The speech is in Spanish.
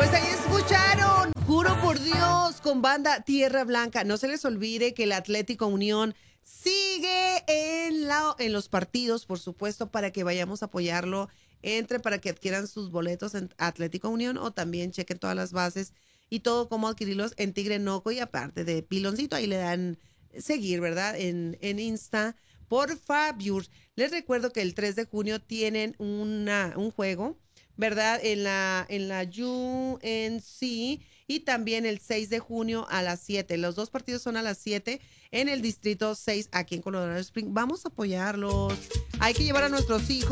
Pues ahí escucharon, juro por Dios, con banda Tierra Blanca. No se les olvide que el Atlético Unión sigue en los partidos, por supuesto, para que vayamos a apoyarlo. Entre para que adquieran sus boletos en Atlético Unión o también chequen todas las bases y todo cómo adquirirlos en Tigre Noco y aparte de Piloncito. Ahí le dan seguir, ¿verdad? En Insta por Fabius. Les recuerdo que el 3 de junio tienen un juego, ¿verdad? En la UNC y también el 6 de junio a las 7. Los dos partidos son a las 7 en el distrito 6 aquí en Colorado Springs. Vamos a apoyarlos. Hay que llevar a nuestros hijos